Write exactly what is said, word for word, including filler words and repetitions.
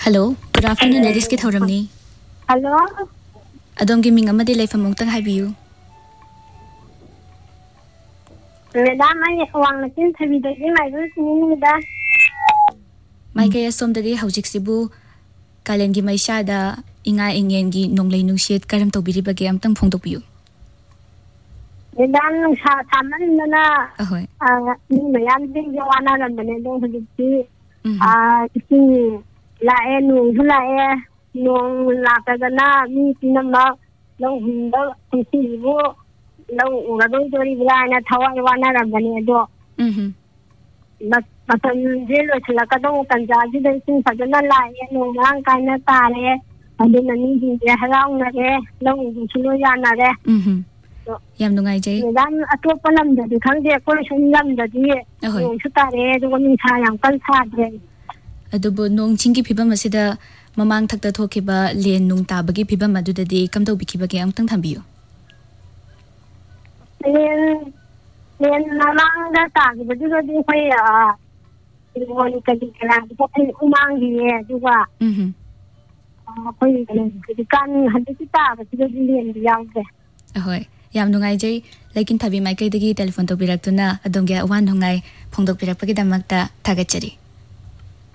Hello, good afternoon. Ladies ke thoramni. Hello. Adom ki ming amadi life among tang haibiyu. Madam, I wang natin sa video ni may gusto ni da. May kaya som dagi haujik sibu kalen gi may syada inga ingen gi nonglay nung shit karam to biri bagi am tang phong biyu. Madam, nung sa taman na na. Ahoy. Ah, ni mayam din yung ana lang ba nito hujik ah isi lae nung lae nung lakaga na mi pinama nung hindi isi ibu nung uradong jori bila na tawa iwana lang ba nito. Mhm. Mas matan jelo sila kadong kanjaji din sin sa na lae nung lang kana tare ando na ni hindi halaw na re nung sulo ya na re. Mhm. Yam nungay jay. Madam, ato pa lang dati kang di ako sun lang dati. Ahoy. Yung sutare do kami sayang kan sadre. Adubo nung chingi phibam asida mamang thakta thokiba len nung tabagi phibam adudadi kamdo bikibagi amtang thambiyu. Len len mamang da ta gi budi di khoi a woni kadi kala ko kai umang gi e duwa. Mhm. A khoi kadi kan handi kita ba ti len yang ke. Ahoy. Yam nungay jay laikin thabi mai kai dagi telephone to birak tuna adongya wan nungay phongdok birak pagi damakta thagachari.